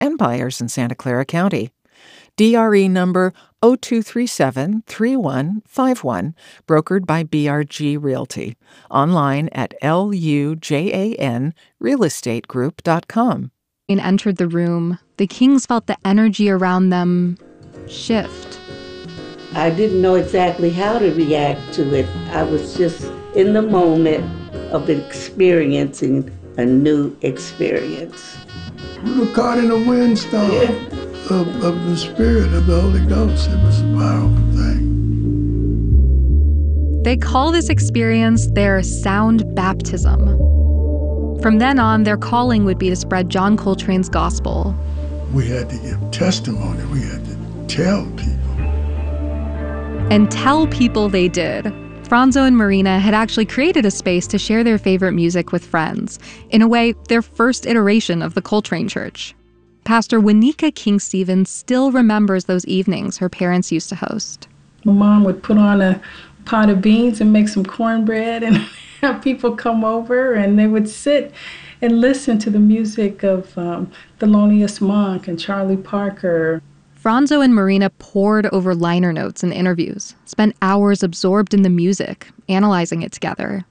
and buyers in Santa Clara County. DRE number 0237-3151, brokered by BRG Realty. Online at lujanrealestategroup.com. Entered the room, the Kings felt the energy around them shift. I didn't know exactly how to react to it. I was just in the moment of experiencing a new experience. We were caught in a windstorm of the Spirit of the Holy Ghost. It was a powerful thing. They call this experience their sound baptism. From then on, their calling would be to spread John Coltrane's gospel. We had to give testimony. We had to tell people. And tell people they did. Franzo and Marina had actually created a space to share their favorite music with friends. In a way, their first iteration of the Coltrane Church. Pastor Winika King-Stevens still remembers those evenings her parents used to host. My mom would put on a pot of beans and make some cornbread and have people come over, and they would sit and listen to the music of Thelonious Monk and Charlie Parker. Franzo and Marina pored over liner notes and interviews, spent hours absorbed in the music, analyzing it together.